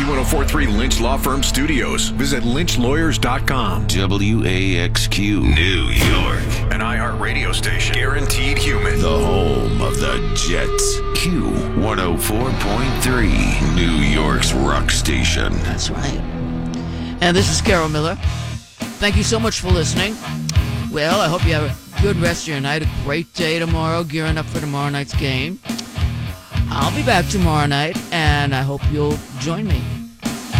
W1043 Lynch Law Firm Studios. Visit lynchlawyers.com. WAXQ New York. An iHeart radio station. Guaranteed human. The home of the Jets. Q104.3. New York's rock station. That's right. And this is Carol Miller. Thank you so much for listening. Well, I hope you have a good rest of your night. A great day tomorrow, gearing up for tomorrow night's game. I'll be back tomorrow night, and I hope you'll join me.